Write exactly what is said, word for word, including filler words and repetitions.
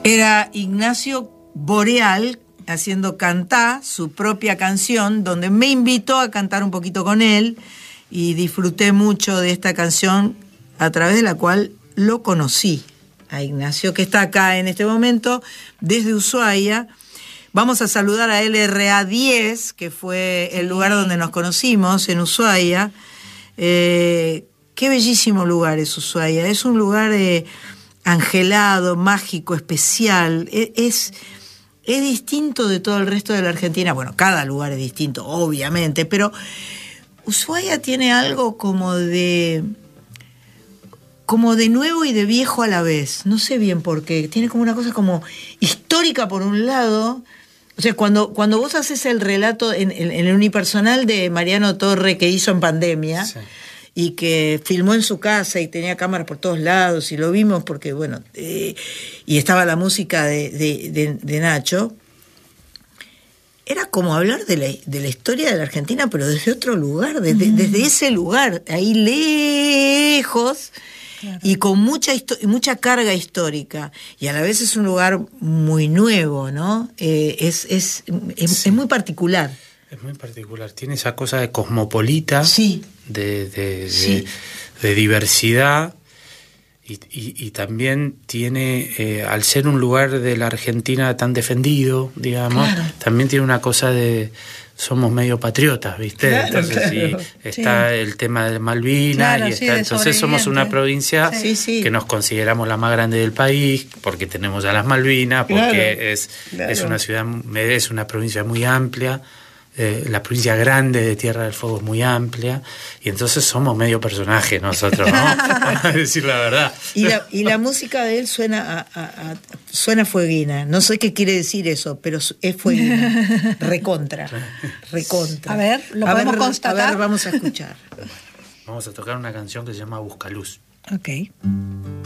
Era Ignacio Boreal haciendo Cantá, su propia canción, donde me invitó a cantar un poquito con él y disfruté mucho de esta canción a través de la cual lo conocí a Ignacio, que está acá en este momento desde Ushuaia. Vamos a saludar a L R A diez, que fue el lugar donde nos conocimos, en Ushuaia. Eh, qué bellísimo lugar es Ushuaia. Es un lugar eh, angelado, mágico, especial. Es, es, es distinto de todo el resto de la Argentina. Bueno, cada lugar es distinto, obviamente, pero Ushuaia tiene algo como de... como de nuevo y de viejo a la vez. No sé bien por qué. Tiene como una cosa como histórica por un lado. O sea, cuando, cuando vos haces el relato en, en, en el unipersonal de Mariano Torre que hizo en pandemia, sí, y que filmó en su casa y tenía cámaras por todos lados y lo vimos porque, bueno, eh, y estaba la música de, de, de, de Nacho, era como hablar de la, de la historia de la Argentina, pero desde otro lugar, desde, mm. desde ese lugar, ahí lejos... Claro. Y con mucha mucha carga histórica, y a la vez es un lugar muy nuevo, ¿no? Eh, es, es, es, sí. es muy particular. Es muy particular, tiene esa cosa de cosmopolita, sí. de, de, sí. de, de diversidad, y, y, y también tiene, eh, al ser un lugar de la Argentina tan defendido, digamos, claro. también tiene una cosa de... somos medio patriotas, ¿viste? Claro, entonces claro. sí, está sí. el tema de Malvinas, claro, y está, sí, entonces somos una provincia sí, sí. que nos consideramos la más grande del país, porque tenemos ya las Malvinas, porque claro, es, claro. es una ciudad, es una provincia muy amplia, eh, la provincia grande de Tierra del Fuego es muy amplia, y entonces somos medio personaje nosotros, ¿no? A decir la verdad. Y la, y la música de él suena a, a, a, suena fueguina. No sé qué quiere decir eso, pero es fueguina. Recontra. Recontra. A ver, ¿lo a podemos ver, constatar? A ver, vamos a escuchar. Vamos a tocar una canción que se llama Buscaluz. Ok.